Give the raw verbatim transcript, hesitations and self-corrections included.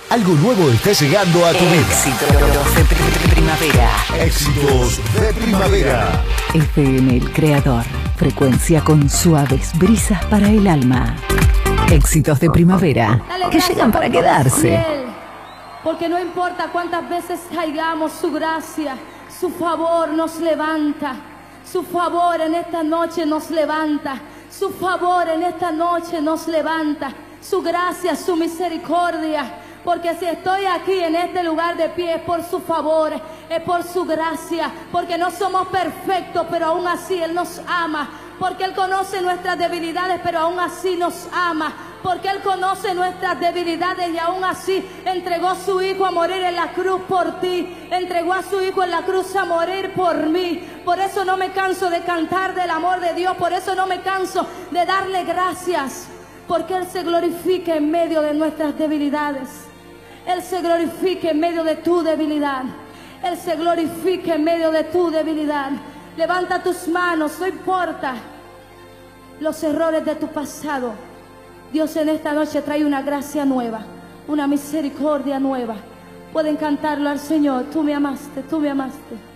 Algo nuevo está llegando a tu vida. Éxitos de pri- primavera. Éxitos de primavera. F M El Creador. Frecuencia con suaves brisas para el alma. Éxitos de primavera que llegan para quedarse. Porque no importa cuántas veces caigamos, su gracia, su favor nos levanta. Su favor en esta noche nos levanta. Su favor en esta noche nos levanta. Su gracia, su misericordia. Porque si estoy aquí en este lugar de pie es por su favor, es por su gracia. Porque no somos perfectos, pero aún así Él nos ama. Porque Él conoce nuestras debilidades, pero aún así nos ama. Porque Él conoce nuestras debilidades y aún así entregó a su Hijo a morir en la cruz por ti. Entregó a su Hijo en la cruz a morir por mí. Por eso no me canso de cantar del amor de Dios. Por eso no me canso de darle gracias. Porque Él se glorifica en medio de nuestras debilidades. Él se glorifica en medio de tu debilidad. Él se glorifica en medio de tu debilidad. Levanta tus manos, no importa los errores de tu pasado. Dios en esta noche trae una gracia nueva, una misericordia nueva. Pueden cantarlo al Señor. Tú me amaste, tú me amaste.